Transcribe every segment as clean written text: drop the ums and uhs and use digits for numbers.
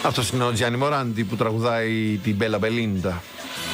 Αυτός είναι ο Τζιάννη Μοράντι που τραγουδάει την Μπέλα Μπελίντα.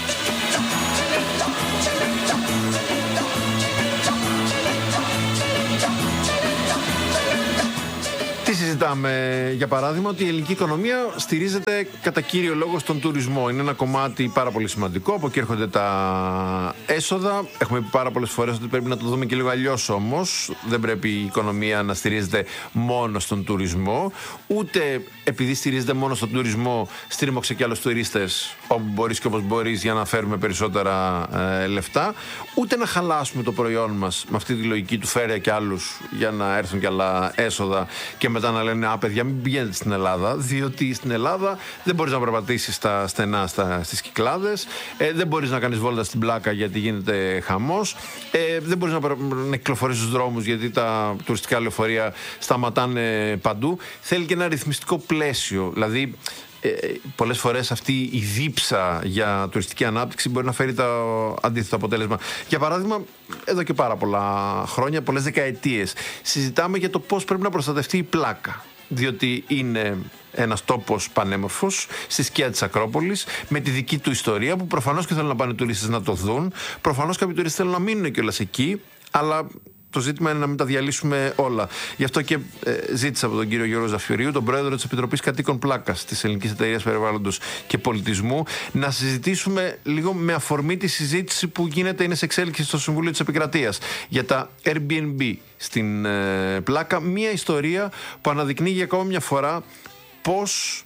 Τι συζητάμε, για παράδειγμα, ότι η ελληνική οικονομία στηρίζεται κατά κύριο λόγο στον τουρισμό. Είναι ένα κομμάτι πάρα πολύ σημαντικό. Από εκεί έρχονται τα έσοδα. Έχουμε πει πάρα πολλές φορές ότι πρέπει να το δούμε και λίγο αλλιώς όμως. Δεν πρέπει η οικονομία να στηρίζεται μόνο στον τουρισμό. Ούτε επειδή στηρίζεται μόνο στον τουρισμό, στρίμωξε και άλλους τουρίστες όπου μπορείς και όπως μπορείς για να φέρουμε περισσότερα λεφτά. Ούτε να χαλάσουμε το προϊόν μας με αυτή τη λογική του φέρε και άλλους για να έρθουν και άλλα έσοδα και μετά να λένε παιδιά μην πηγαίνετε στην Ελλάδα, διότι στην Ελλάδα δεν μπορείς να περπατήσεις στα στενά στις Κυκλάδες, δεν μπορείς να κάνεις βόλτα στην Πλάκα γιατί γίνεται χαμός, δεν μπορείς να κυκλοφορείς στους δρόμους γιατί τα τουριστικά λεωφορεία σταματάνε παντού. Θέλει και ένα ρυθμιστικό πλαίσιο, δηλαδή πολλές φορές αυτή η δίψα για τουριστική ανάπτυξη μπορεί να φέρει το αντίθετο αποτέλεσμα. Για παράδειγμα, εδώ και πάρα πολλά χρόνια, πολλές δεκαετίες, συζητάμε για το πώς πρέπει να προστατευτεί η Πλάκα. Διότι είναι ένας τόπος πανέμορφος στη σκιά της Ακρόπολης, με τη δική του ιστορία, που προφανώς και θέλουν να πάνε τουρίστες να το δουν. Προφανώς κάποιοι τουρίστες θέλουν να μείνουν κιόλας εκεί, αλλά το ζήτημα είναι να μην τα διαλύσουμε όλα. Γι' αυτό και ζήτησα από τον κύριο Γιώργο Ζαφυριού, τον πρόεδρο της Επιτροπής Κατοίκων Πλάκας της Ελληνικής Εταιρείας Περιβάλλοντος και Πολιτισμού, να συζητήσουμε λίγο με αφορμή τη συζήτηση που είναι σε εξέλιξη στο Συμβούλιο της Επικρατείας για τα Airbnb στην Πλάκα. Μια ιστορία που αναδεικνύει για ακόμα μια φορά πώς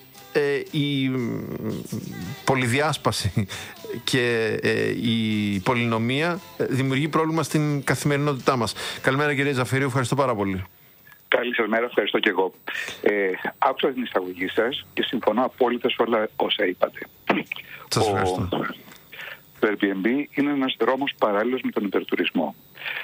η πολυδιάσπαση και η πολυνομία δημιουργεί πρόβλημα στην καθημερινότητά μας. Καλημέρα κύριε Ζαφυρίου, ευχαριστώ πάρα πολύ. Καλή σας μέρα, ευχαριστώ και εγώ. Άκουσα την εισαγωγή σας και συμφωνώ απόλυτα σε όλα όσα είπατε. Σας ευχαριστώ. Το Airbnb είναι ένας δρόμος παράλληλος με τον υπερτουρισμό.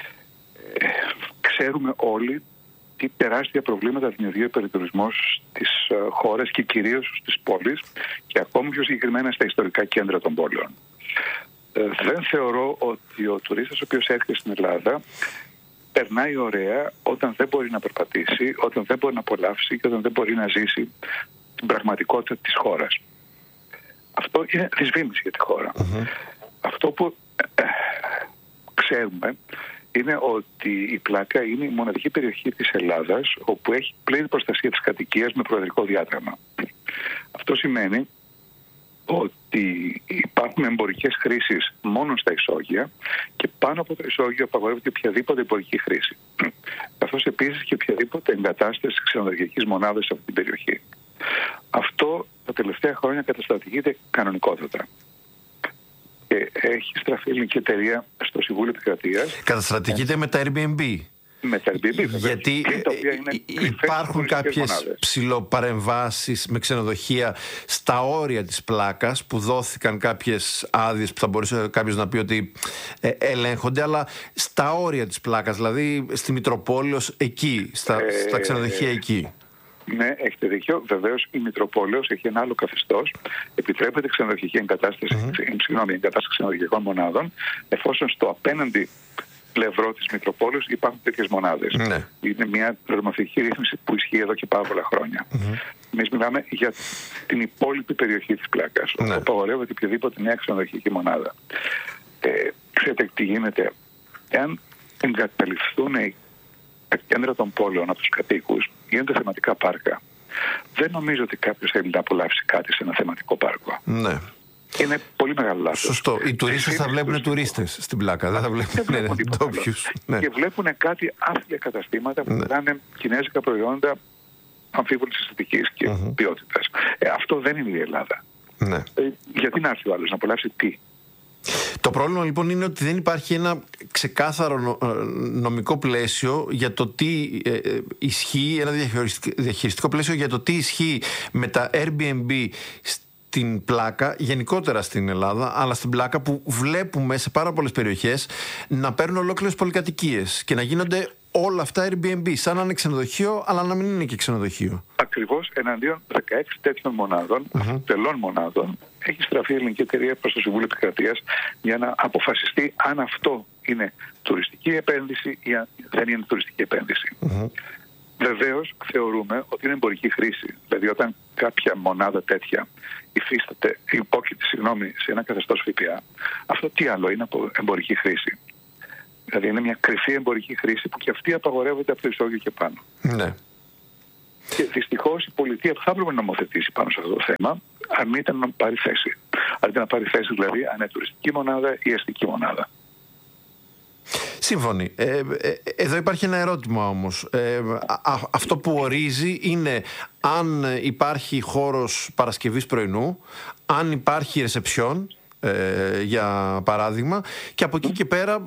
Ξέρουμε όλοι τι τεράστια προβλήματα δημιουργεί ο υπερτουρισμός στις χώρες και κυρίως στις πόλεις και ακόμη πιο συγκεκριμένα στα ιστορικά κέντρα των πόλεων. Δεν θεωρώ ότι ο τουρίστας ο οποίος έρχεται στην Ελλάδα περνάει ωραία όταν δεν μπορεί να περπατήσει, όταν δεν μπορεί να απολαύσει και όταν δεν μπορεί να ζήσει την πραγματικότητα της χώρας. Αυτό είναι δυσφήμιση για τη χώρα. Αυτό που ξέρουμε είναι ότι η Πλάκα είναι η μοναδική περιοχή της Ελλάδας όπου έχει πλήρη προστασία της κατοικίας με προεδρικό διάταγμα. Αυτό σημαίνει ότι υπάρχουν εμπορικές χρήσεις μόνο στα ισόγεια και πάνω από το ισόγειο απαγορεύεται οποιαδήποτε εμπορική χρήση. Καθώς επίσης και οποιαδήποτε εγκατάσταση ξενοδοχειακής μονάδας σε αυτή την περιοχή. Αυτό τα τελευταία χρόνια καταστρατηγείται κανονικότατα. Έχει στραφεί η ελληνική εταιρεία στο Συμβούλιο Επικρατείας. Καταστρατηγείται με τα Airbnb. Με τα Airbnb, γιατί υπάρχουν κάποιες ψηλοπαρεμβάσεις με ξενοδοχεία στα όρια της Πλάκας που δόθηκαν κάποιες άδειες που θα μπορούσε κάποιος να πει ότι ελέγχονται, αλλά στα όρια της Πλάκας, δηλαδή στη Μητροπόλεως εκεί, στα ξενοδοχεία εκεί. Ναι, έχετε δίκιο. Βεβαίως η Μητροπόλεως έχει ένα άλλο καθεστώς. Επιτρέπεται ξενοδοχειακή εγκατάσταση ξενοδοχειακών μονάδων, εφόσον στο απέναντι πλευρό της Μητροπόλεως υπάρχουν τέτοιες μονάδες. Ναι. Είναι μια νομοθετική ρύθμιση που ισχύει εδώ και πάρα πολλά χρόνια. Εμείς μιλάμε για την υπόλοιπη περιοχή της Πλάκας, όπου απαγορεύεται οποιαδήποτε νέα ξενοδοχειακή μονάδα. Ξέρετε τι γίνεται? Εάν εγκαταλειφθούν τα κέντρα των πόλεων από τους κατοίκους, γίνονται θεματικά πάρκα. Δεν νομίζω ότι κάποιος θέλει να απολαύσει κάτι σε ένα θεματικό πάρκο. Ναι. Είναι πολύ μεγάλο λάθος. Σωστό. Οι τουρίστες θα βλέπουν τουρίστες στην Πλάκα. Δεν θα βλέπουν ντόπιους. Και βλέπουν κάτι άθλια καταστήματα που πουλάνε κινέζικα προϊόντα αμφίβολης αισθητικής και ποιότητας. Αυτό δεν είναι η Ελλάδα. Ναι. Γιατί να έρθει ο άλλος να απολαύσει τι? Το πρόβλημα λοιπόν είναι ότι δεν υπάρχει ένα ξεκάθαρο νομικό πλαίσιο για το τι ισχύει, ένα διαχειριστικό πλαίσιο για το τι ισχύει με τα Airbnb στην Πλάκα, γενικότερα στην Ελλάδα, αλλά στην Πλάκα που βλέπουμε σε πάρα πολλές περιοχές να παίρνουν ολόκληρες πολυκατοικίες και να γίνονται όλα αυτά Airbnb, σαν να είναι ξενοδοχείο, αλλά να μην είναι και ξενοδοχείο. Ακριβώς εναντίον 16 τέτοιων μονάδων, τελών μονάδων, έχει στραφεί η ελληνική εταιρεία προς το Συμβούλιο Επικρατείας για να αποφασιστεί αν αυτό είναι τουριστική επένδυση ή αν δεν είναι τουριστική επένδυση. Βεβαίως θεωρούμε ότι είναι εμπορική χρήση. Δηλαδή όταν κάποια μονάδα τέτοια υπόκειται σε ένα καθεστώς ΦΠΑ, αυτό τι άλλο είναι από εμπορική χρήση? Δηλαδή είναι μια κρυφή εμπορική χρήση που και αυτή απαγορεύεται από το ισόγειο και πάνω. Ναι. Και δυστυχώς η πολιτεία που θα έπρεπε να νομοθετήσει πάνω σε αυτό το θέμα αρνείται να πάρει θέση. Αρνείται να πάρει θέση δηλαδή αν είναι τουριστική μονάδα ή αστική μονάδα. Σύμφωνοι. Εδώ υπάρχει ένα ερώτημα όμως. Αυτό που ορίζει είναι αν υπάρχει χώρος Παρασκευής πρωινού, αν υπάρχει ρεσεψιόν, για παράδειγμα, και από εκεί και πέρα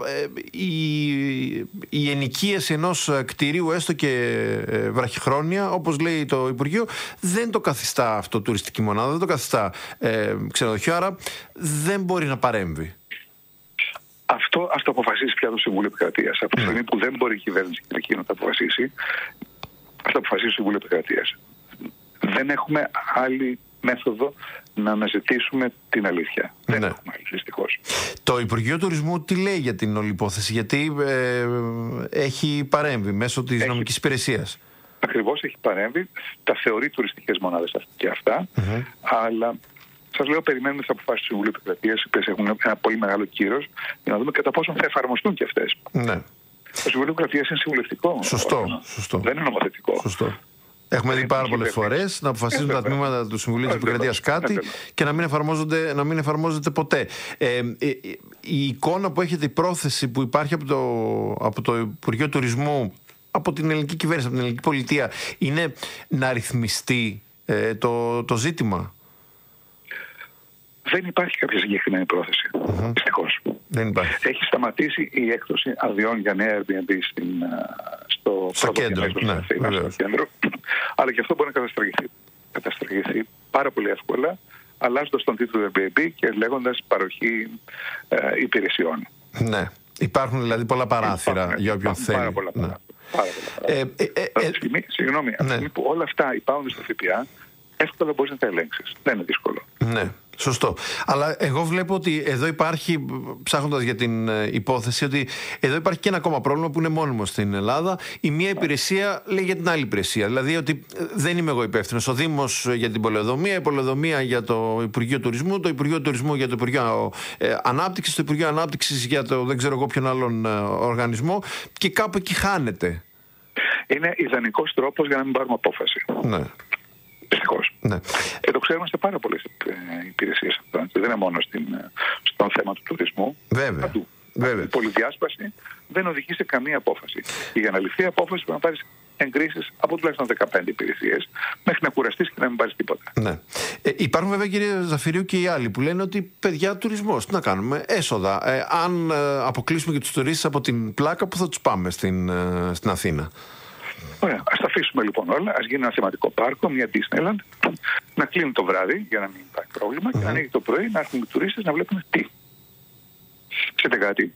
η ενοικίαση ενός κτηρίου, έστω και βραχυχρόνια, όπως λέει το Υπουργείο, δεν το καθιστά αυτό τουριστική μονάδα, δεν το καθιστά ξενοδοχείο, άρα δεν μπορεί να παρέμβει. Αυτό ας το αποφασίσει πια το Συμβούλιο Επικρατείας. Από τη στιγμή που δεν μπορεί η κυβέρνηση και να το αποφασίσει, ας το αποφασίσει το Συμβούλιο Επικρατείας. Δεν έχουμε άλλη μέθοδο να αναζητήσουμε την αλήθεια. Δεν έχουμε άλλη, δυστυχώς. Το Υπουργείο Τουρισμού τι λέει για την όλη υπόθεση? Γιατί έχει παρέμβει μέσω της νομικής υπηρεσίας. Ακριβώς, έχει παρέμβει. Τα θεωρεί τουριστικές μονάδες και αυτά, αλλά σας λέω, περιμένουμε τις αποφάσεις του Συμβουλίου Επικρατείας, οι οποίες έχουν ένα πολύ μεγάλο κύρος, για να δούμε κατά πόσο θα εφαρμοστούν και αυτές. Ναι. Το Συμβουλίο Επικρατείας είναι συμβουλευτικό. Σωστό. Δεν είναι νομοθετικό. Σωστό. Έχουμε δει πάρα πολλές φορές να αποφασίζουν τα τμήματα του Συμβουλίου της Επικρατείας κάτι και να μην εφαρμόζεται ποτέ. Η εικόνα που έχετε, η πρόθεση που υπάρχει από το Υπουργείο Τουρισμού, από την ελληνική κυβέρνηση, από την ελληνική πολιτεία, είναι να ρυθμιστεί το ζήτημα? Δεν υπάρχει κάποια συγκεκριμένη πρόθεση. Δυστυχώς. Δεν υπάρχει. Έχει σταματήσει η έκδοση αδειών για νέα Airbnb στο κέντρο. Κέντρο. Αλλά και αυτό μπορεί να καταστραγηθεί πάρα πολύ εύκολα, αλλάζοντας τον τίτλο Airbnb και λέγοντας παροχή υπηρεσιών. Ναι. Υπάρχουν δηλαδή πολλά παράθυρα για όποιον θέλει. Πάρα πολλά Συγγνώμη, από τη στιγμή που όλα αυτά υπάρχουν στο ΦΠΑ, εύκολα μπορείς να τα ελέγξεις. Δεν είναι δύσκολο. Ναι. Σωστό. Αλλά εγώ βλέπω ότι εδώ υπάρχει, ψάχνοντας για την υπόθεση, ότι εδώ υπάρχει και ένα ακόμα πρόβλημα που είναι μόνιμο στην Ελλάδα. Η μία υπηρεσία λέει για την άλλη υπηρεσία. Δηλαδή ότι δεν είμαι εγώ υπεύθυνος. Ο Δήμος για την πολεοδομία, η πολεοδομία για το Υπουργείο Τουρισμού, το Υπουργείο Τουρισμού για το Υπουργείο Ανάπτυξης, το Υπουργείο Ανάπτυξης για το δεν ξέρω εγώ ποιον άλλον οργανισμό, και κάπου εκεί χάνεται. Είναι ιδανικός τρόπος για να μην πάρουμε απόφαση. Ναι. Δυστυχώς. Ναι. Και το ξέρουμε σε πάρα πολλές υπηρεσίες αυτό. Δεν είναι μόνο στον θέμα του τουρισμού. Βέβαια. Η πολυδιάσπαση δεν οδηγεί σε καμία απόφαση. Και για να ληφθεί απόφαση πρέπει να πάρεις εγκρίσεις από τουλάχιστον 15 υπηρεσίες, μέχρι να κουραστείς και να μην πάρεις τίποτα. Ναι. Υπάρχουν βέβαια, κύριε Ζαφυρίου, και οι άλλοι που λένε ότι παιδιά, τουρισμός, τι να κάνουμε, έσοδα. Αν αποκλείσουμε και τους τουρίστες από την πλάκα, που θα τους πάμε στην Αθήνα? Ωραία, ας τα αφήσουμε λοιπόν όλα. Ας γίνει ένα θεματικό πάρκο, μια Disneyland, να κλείνει το βράδυ για να μην υπάρχει πρόβλημα και να ανοίγει το πρωί, να έρθουν οι τουρίστες να βλέπουν τι. Ξέρετε κάτι,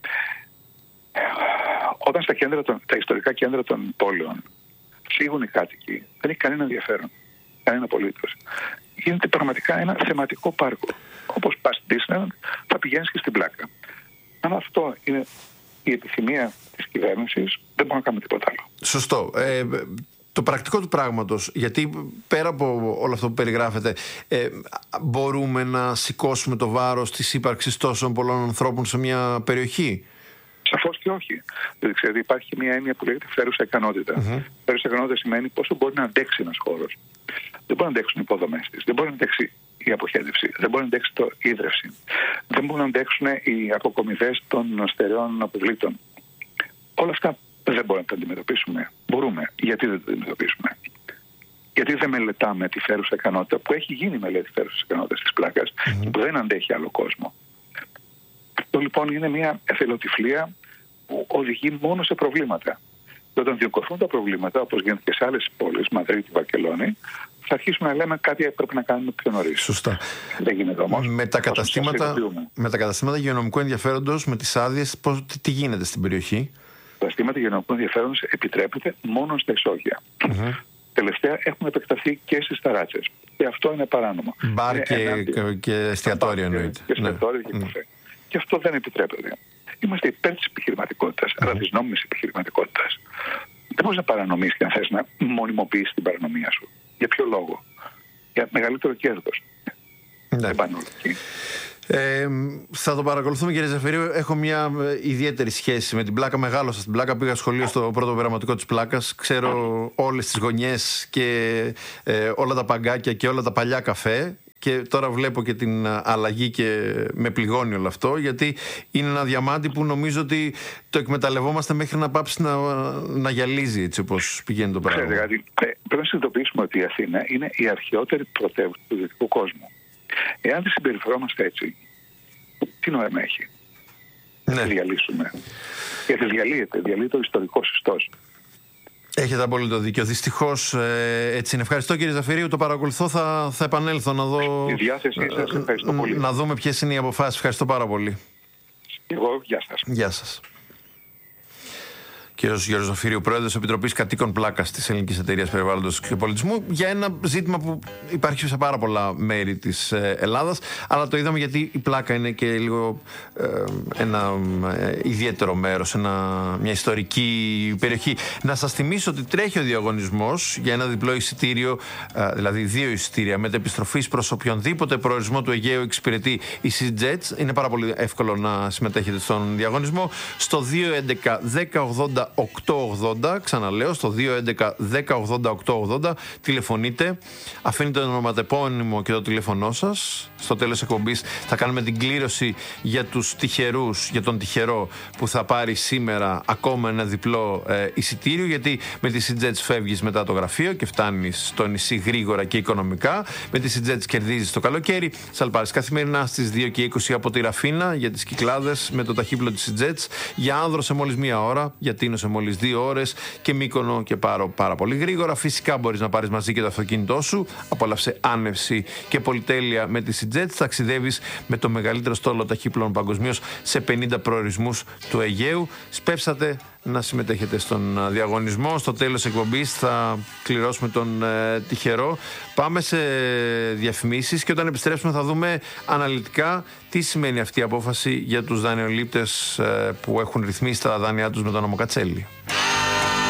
όταν τα ιστορικά κέντρα των πόλεων φύγουν οι κάτοικοι, δεν έχει κανένα ενδιαφέρον, κανένα απολύτως. Γίνεται πραγματικά ένα θεματικό πάρκο. Όπως πας στη Disneyland, θα πηγαίνεις και στην πλάκα. Αν αυτό είναι η επιθυμία της κυβέρνησης, δεν μπορούμε να κάνουμε τίποτα άλλο. Σωστό. Το πρακτικό του πράγματος, γιατί πέρα από όλο αυτό που περιγράφεται, μπορούμε να σηκώσουμε το βάρος της ύπαρξης τόσων πολλών ανθρώπων σε μια περιοχή? Σαφώς και όχι. Δηλαδή υπάρχει μια έννοια που λέγεται φέρουσα ικανότητα. Φέρουσα ικανότητα σημαίνει πόσο μπορεί να αντέξει ένας χώρος. Δεν μπορεί να αντέξουν οι υποδομές της, δεν μπορεί να αντέξει η αποχέτευση, δεν μπορεί να αντέξει η ίδρυυση, δεν μπορούν να αντέξουν οι αποκομιδές των στερεών αποβλήτων. Όλα αυτά δεν μπορούμε να τα αντιμετωπίσουμε. Μπορούμε. Γιατί δεν τα αντιμετωπίσουμε? Γιατί δεν μελετάμε τη φέρουσα ικανότητα, που έχει γίνει μελέτη φέρουσας ικανότητας της πλάκας και που δεν αντέχει άλλο κόσμο? Αυτό λοιπόν είναι μια εθελοτυφλία που οδηγεί μόνο σε προβλήματα. Και όταν διωκωθούν τα προβλήματα, όπως γίνεται και σε άλλες πόλεις, Μαδρίτη, Βαρκελόνη, θα αρχίσουμε να λέμε κάτι πρέπει να κάνουμε πιο νωρίς. Σωστά. Δεν γίνεται όμως. Με τα καταστήματα υγειονομικού ενδιαφέροντος, με τις άδειες, τι γίνεται στην περιοχή? Τα καταστήματα υγειονομικού ενδιαφέροντος επιτρέπεται μόνο στα ισόγεια. Τελευταία έχουν επεκταθεί και στις ταράτσες. Και αυτό είναι παράνομο. Μπαρ και εστιατόρια εννοείται. Και εστιατόρια και καφέ. Και αυτό δεν επιτρέπεται. Είμαστε υπέρ της επιχειρηματικότητας, αλλά της νόμιμης επιχειρηματικότητας. Δεν μπορείς να παρανομήσεις και αν θες να μονιμοποιήσεις την παρανομία σου. Για ποιο λόγο? Για μεγαλύτερο κέρδος. Ναι. Δεν πάνε όλα εκεί. Θα το παρακολουθούμε, κύριε Ζαφυρίου. Έχω μια ιδιαίτερη σχέση με την Πλάκα. Μεγάλωσα στην Πλάκα. Πήγα σχολείο στο πρώτο πειραματικό της Πλάκας. Ξέρω όλες τις γωνιές και όλα τα παγκάκια και όλα τα παλιά καφέ. Και τώρα βλέπω και την αλλαγή και με πληγώνει όλο αυτό, γιατί είναι ένα διαμάντι που νομίζω ότι το εκμεταλλευόμαστε μέχρι να πάψει να γυαλίζει, έτσι όπως πηγαίνει το πράγμα. Ξέρετε κάτι, πρέπει να συνειδητοποιήσουμε ότι η Αθήνα είναι η αρχαιότερη πρωτεύουσα του δυτικού κόσμου. Εάν δεν συμπεριφερόμαστε έτσι, τι νόημα έχει? Ναι. Να διαλύσουμε. Γιατί διαλύεται ο ιστορικός ιστός. Έχετε απόλυτο δίκιο. Δυστυχώς έτσι είναι. Ευχαριστώ, κύριε Ζαφυρίου. Το παρακολουθώ. Θα επανέλθω να δω. Στη διάθεσή σας, ευχαριστώ πολύ. Να δούμε ποιες είναι οι αποφάσεις. Ευχαριστώ πάρα πολύ. Εγώ, γεια σας. Γεια σας. Κύριος Γιώργος Ζαφυρίου, πρόεδρος Επιτροπής Κατοίκων Πλάκας της Ελληνικής Εταιρείας Περιβάλλοντος και Πολιτισμού, για ένα ζήτημα που υπάρχει σε πάρα πολλά μέρη της Ελλάδας, αλλά το είδαμε γιατί η Πλάκα είναι και λίγο ένα ιδιαίτερο μέρος, μια ιστορική περιοχή. Να σας θυμίσω ότι τρέχει ο διαγωνισμός για ένα διπλό εισιτήριο, δηλαδή 2 εισιτήρια μετεπιστροφής προς οποιονδήποτε προορισμό του Αιγαίου εξυπηρετεί η SeaJets. Είναι πάρα πολύ εύκολο να συμμετέχετε στον διαγωνισμό στο 211 1080 880, ξαναλέω, στο 211 1080 880, τηλεφωνείτε, αφήνετε το ονοματεπώνυμο και το τηλέφωνό σας. Στο τέλος εκπομπής θα κάνουμε την κλήρωση για τους τυχερούς, για τον τυχερό που θα πάρει σήμερα ακόμα ένα διπλό εισιτήριο, γιατί με τη SeaJets φεύγεις μετά το γραφείο και φτάνεις στο νησί γρήγορα και οικονομικά. Με τη SeaJets κερδίζεις το καλοκαίρι. Θα πάρεις καθημερινά στις 2:20 από τη Ραφίνα για τις Κυκλάδες με το ταχύπλο της SeaJets, για Άνδρο σε μόλις 1 ώρα, για Τίνο σε μόλις 2 ώρες και Μύκονο και πάρα πολύ γρήγορα. Φυσικά μπορείς να πάρεις μαζί και το αυτοκίνητό σου. Απόλαυσε άνευση και πολυτέλεια με τη SeaJets. Ταξιδεύεις με το μεγαλύτερο στόλο ταχύπλων παγκοσμίως σε 50 προορισμούς του Αιγαίου. Σπεύσατε να συμμετέχετε στον διαγωνισμό. Στο τέλος εκπομπής θα κληρώσουμε τον τυχερό. Πάμε σε διαφημίσεις και όταν επιστρέψουμε θα δούμε αναλυτικά τι σημαίνει αυτή η απόφαση για τους δανειολήπτες που έχουν ρυθμίσει τα δάνειά τους με τον νόμο Κατσέλη.